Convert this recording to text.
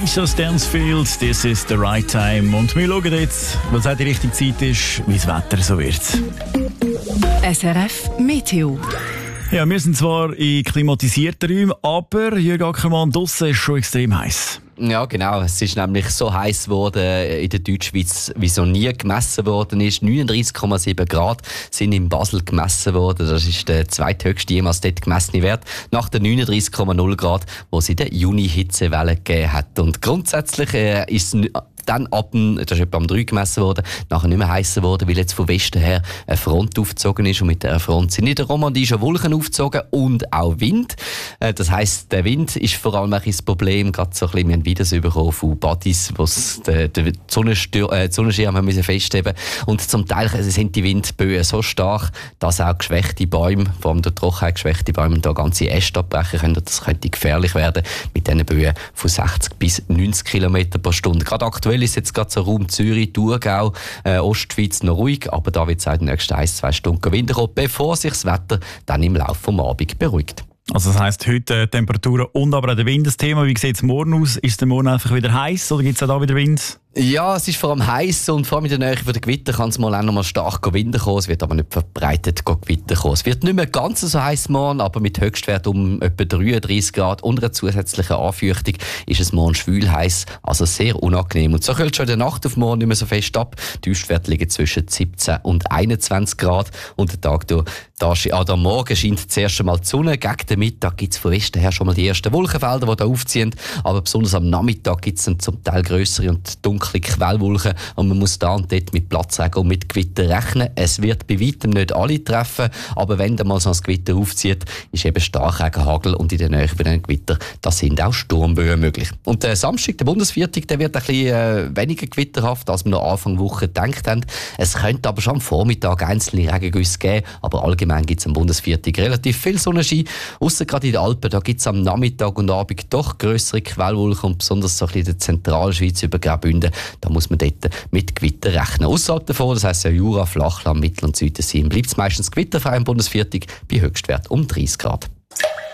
Lisa Stansfield, «This is the right time». Und wir schauen jetzt, was auch die richtige Zeit ist, wie das Wetter so wird. SRF Meteo. Ja, wir sind zwar in klimatisierten Räumen, aber Jürg Ackermann, draussen ist schon extrem heiß. Ja, genau. Es ist nämlich so heiß geworden in der Deutschschweiz, wie so nie gemessen worden ist. 39,7 Grad sind in Basel gemessen worden. Das ist der zweithöchste jemals dort gemessene Wert. Nach den 39,0 Grad, wo es in der Juni-Hitzewelle gegeben hat. Und grundsätzlich ist es dann das ist etwa am 3 gemessen worden, nachher nicht mehr heißer worden, weil jetzt von Westen her eine Front aufgezogen ist und mit der Front sind in der Romandie schon Wolken aufgezogen und auch Wind. Das heisst, der Wind ist vor allem ein Problem, gerade so ein bisschen, wir haben Videos bekommen von Badis, wo den Sonnenschirm haben müssen festheben und zum Teil sind die Windböen so stark, dass auch geschwächte Bäume, vor allem durch Trockenheit geschwächte Bäume, da ganze Äste abbrechen können. Das könnte gefährlich werden mit diesen Böen von 60 bis 90 km pro Stunde. Gerade aktuell ist jetzt gerade so Raum Zürich, Thurgau, Ostschweiz noch ruhig, aber da wird es in den nächsten 1-2 Stunden Wind kommen, bevor sich das Wetter dann im Laufe des Abends beruhigt. Also das heisst, heute Temperaturen und aber auch der Wind das Thema. Wie sieht es morgen aus? Ist der morgen einfach wieder heiß oder gibt es auch da wieder Wind? Ja, es ist vor allem heiß und vor allem in der Nähe von der Gewitter kann es mal auch noch mal stark Wind kommen. Es wird aber nicht verbreitet Gewitter kommen. Es wird nicht mehr ganz so heiß morgen, aber mit Höchstwert um etwa 33 Grad und einer zusätzlichen Anfeuchtung ist es morgen schwül heiß, also sehr unangenehm. Und so kühlt schon in der Nacht auf morgen nicht mehr so fest ab. Die Höchstwerte liegen zwischen 17 und 21 Grad und der Tag am Morgen scheint zuerst einmal die Sonne. Gegen den Mittag gibt es von Westen her schon mal die ersten Wolkenfelder, die da aufziehen. Aber besonders am Nachmittag gibt es dann zum Teil grössere und dunkle Quellwolken und man muss da und dort mit Platzregen und mit Gewitter rechnen. Es wird bei weitem nicht alle treffen, aber wenn dann mal so ein Gewitter aufzieht, ist eben Starkregen, Hagel und in der Nähe von den Gewitter, da sind auch Sturmböen möglich. Und der Samstag, der Bundesviertag, der wird ein bisschen weniger gewitterhaft, als wir noch Anfang Woche gedacht haben. Es könnte aber schon am Vormittag einzelne Regengüsse geben, aber allgemein gibt es am Bundesviertag relativ viel Sonnenschein. Ausser gerade in den Alpen, da gibt es am Nachmittag und Abend doch grössere Quellwolken und besonders so ein bisschen in der Zentralschweiz über Graubünden, da muss man dort mit Gewitter rechnen. Außerhalb davon, das heisst ja Jura, Flachland, Mittel- und Südensee, bleibt es meistens gewitterfrei am Bundesviertag bei Höchstwert um 30 Grad.